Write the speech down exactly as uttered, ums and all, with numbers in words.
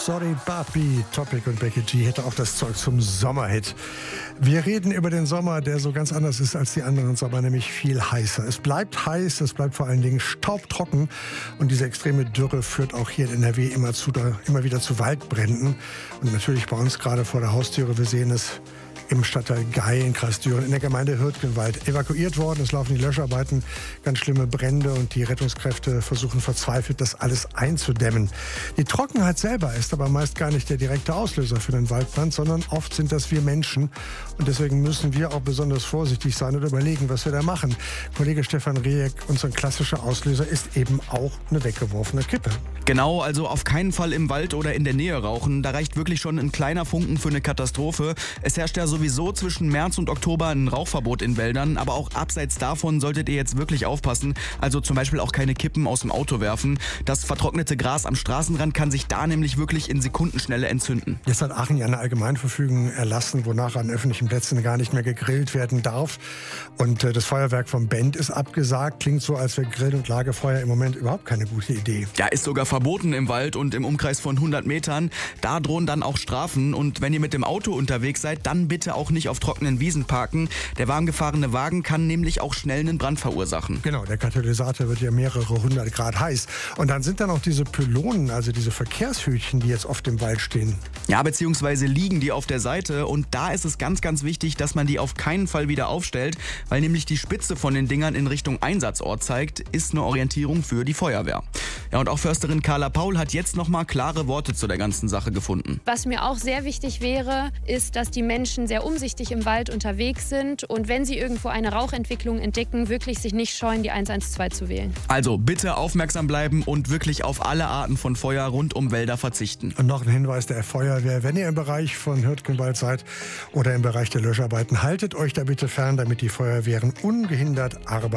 Sorry Papi, Topic und Becky G hätte auch das Zeug zum Sommerhit. Wir reden über den Sommer, der so ganz anders ist als die anderen Sommer, nämlich viel heißer. Es bleibt heiß, es bleibt vor allen Dingen staubtrocken und diese extreme Dürre führt auch hier in N R W immer, zu, immer wieder zu Waldbränden. Und natürlich bei uns gerade vor der Haustüre, wir sehen es im Stadtteil Gei in Kreis Düren in der Gemeinde Hürtgenwald evakuiert worden. Es laufen die Löscharbeiten, ganz schlimme Brände und die Rettungskräfte versuchen verzweifelt, das alles einzudämmen. Die Trockenheit selber ist aber meist gar nicht der direkte Auslöser für den Waldbrand, sondern oft sind das wir Menschen. Und deswegen müssen wir auch besonders vorsichtig sein und überlegen, was wir da machen. Kollege Stefan Rehek, unser klassischer Auslöser ist eben auch eine weggeworfene Kippe. Genau, also auf keinen Fall im Wald oder in der Nähe rauchen. Da reicht wirklich schon ein kleiner Funken für eine Katastrophe. Es herrscht ja sowieso zwischen März und Oktober ein Rauchverbot in Wäldern, aber auch abseits davon solltet ihr jetzt wirklich aufpassen. Also zum Beispiel auch keine Kippen aus dem Auto werfen. Das vertrocknete Gras am Straßenrand kann sich da nämlich wirklich in Sekundenschnelle entzünden. Jetzt hat Aachen ja eine Allgemeinverfügung erlassen, wonach an öffentlichen Plätzen gar nicht mehr gegrillt werden darf. Und äh, das Feuerwerk vom Bend ist abgesagt. Klingt so, als wäre Grill- und Lagerfeuer im Moment überhaupt keine gute Idee. Ja, ist sogar verboten im Wald und im Umkreis von hundert Metern. Da drohen dann auch Strafen. Und wenn ihr mit dem Auto unterwegs seid, dann bitte auch nicht auf trockenen Wiesen parken. Der warm gefahrene Wagen kann nämlich auch schnell einen Brand verursachen. Genau, der Katalysator wird ja mehrere hundert Grad heiß. Und dann sind da noch diese Pylonen, also diese Verkehrshütchen, die jetzt oft im Wald stehen. Ja, beziehungsweise liegen die auf der Seite. Und da ist es ganz, ganz wichtig, dass man die auf keinen Fall wieder aufstellt, weil nämlich die Spitze von den Dingern in Richtung Einsatzort zeigt, ist eine Orientierung für die Feuerwehr. Ja, und auch Försterin Carla Paul hat jetzt nochmal klare Worte zu der ganzen Sache gefunden. Was mir auch sehr wichtig wäre, ist, dass die Menschen sehr umsichtig im Wald unterwegs sind und wenn sie irgendwo eine Rauchentwicklung entdecken, wirklich sich nicht scheuen, die eins eins zwei zu wählen. Also bitte aufmerksam bleiben und wirklich auf alle Arten von Feuer rund um Wälder verzichten. Und noch ein Hinweis der Feuerwehr, wenn ihr im Bereich von Hürtgenwald seid oder im Bereich der Löscharbeiten, haltet euch da bitte fern, damit die Feuerwehren ungehindert arbeiten.